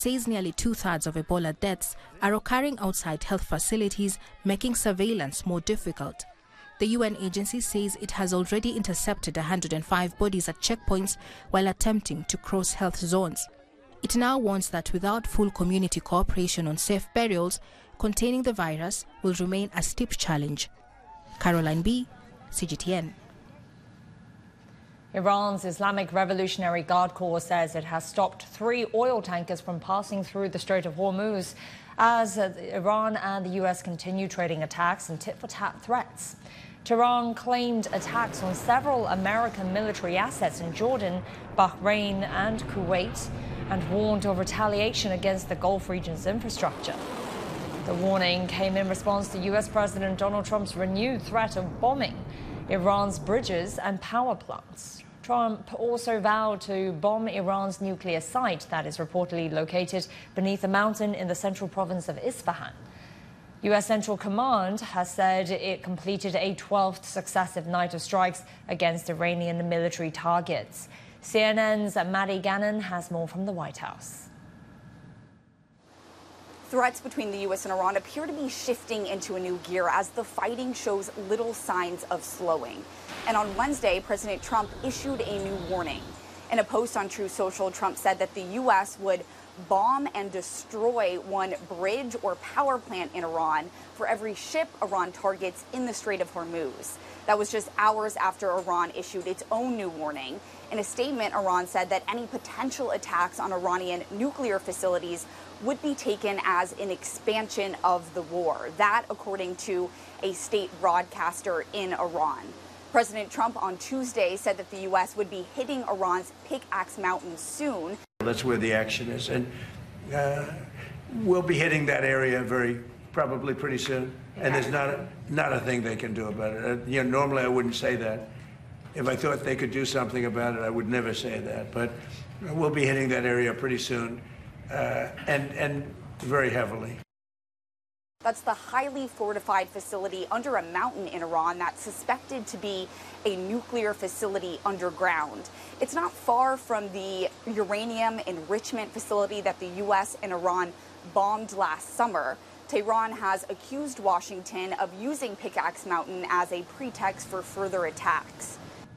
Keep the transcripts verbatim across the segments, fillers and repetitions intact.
says nearly two-thirds of Ebola deaths are occurring outside health facilities, making surveillance more difficult. The U N agency says it has already intercepted one hundred five bodies at checkpoints while attempting to cross health zones. It now warns that without full community cooperation on safe burials, containing the virus will remain a steep challenge. Caroline B, C G T N. Iran's Islamic Revolutionary Guard Corps says it has stopped three oil tankers from passing through the Strait of Hormuz as uh, Iran and the U S continue trading attacks and tit-for-tat threats. Tehran claimed attacks on several American military assets in Jordan, Bahrain and Kuwait and warned of retaliation against the Gulf region's infrastructure. The warning came in response to U S President Donald Trump's renewed threat of bombing Iran's bridges and power plants. Trump also vowed to bomb Iran's nuclear site that is reportedly located beneath a mountain in the central province of Isfahan. U S Central Command has said it completed a twelfth successive night of strikes against Iranian military targets. C N N's Maddie Gannon has more from the White House. Threats between the U S and Iran appear to be shifting into a new gear as the fighting shows little signs of slowing. And on Wednesday, President Trump issued a new warning. In a post on Truth Social, Trump said that the U S would bomb and destroy one bridge or power plant in Iran for every ship Iran targets in the Strait of Hormuz. That was just hours after Iran issued its own new warning. In a statement, Iran said that any potential attacks on Iranian nuclear facilities would be taken as an expansion of the war. That, according to a state broadcaster in Iran. President Trump on Tuesday said that the U S would be hitting Iran's Pickaxe Mountain soon. That's where the action is, and uh, we'll be hitting that area very probably pretty soon. And there's not a, not a thing they can do about it. Uh, you know, normally I wouldn't say that. If I thought they could do something about it, I would never say that. But we'll be hitting that area pretty soon, uh, and and very heavily. That's the highly fortified facility under a mountain in Iran that's suspected to be a nuclear facility underground. It's not far from the uranium enrichment facility that the U S and Iran bombed last summer. Tehran has accused Washington of using Pickaxe Mountain as a pretext for further attacks.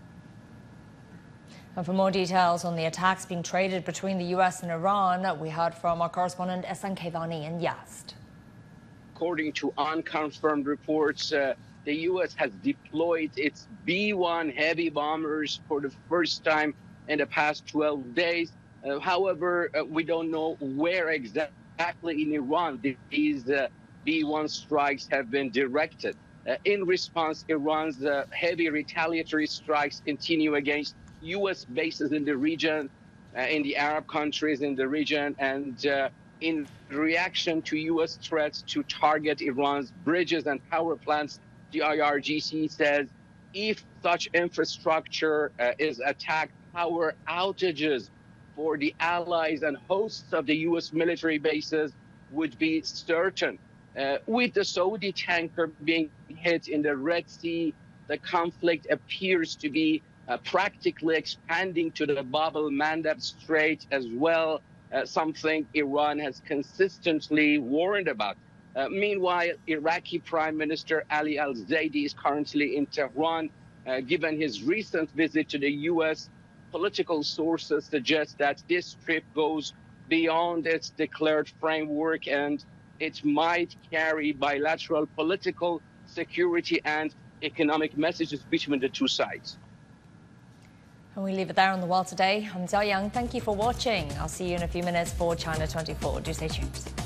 And for more details on the attacks being traded between the U S and Iran, we heard from our correspondent Ehsan Kevani in Yazd. According to unconfirmed reports, uh, the U S has deployed its B one heavy bombers for the first time in the past twelve days. Uh, however, uh, we don't know where exactly in Iran these uh, B one strikes have been directed. Uh, in response, Iran's uh, heavy retaliatory strikes continue against U S bases in the region, uh, in the Arab countries in the region, and uh, in reaction to U S threats to target Iran's bridges and power plants, the I R G C says if such infrastructure uh, is attacked, power outages for the allies and hosts of the U S military bases would be certain. Uh, with the Saudi tanker being hit in the Red Sea, the conflict appears to be uh, practically expanding to the Bab el-Mandeb Strait as well. Uh, something Iran has consistently warned about. Uh, meanwhile, Iraqi Prime Minister Ali al-Zaidi is currently in Tehran. Uh, given his recent visit to the U S, political sources suggest that this trip goes beyond its declared framework and it might carry bilateral political, security, and economic messages between the two sides. And we leave it there on The World Today. I'm Jia Yang. Thank you for watching. I'll see you in a few minutes for China twenty-four. Do stay tuned.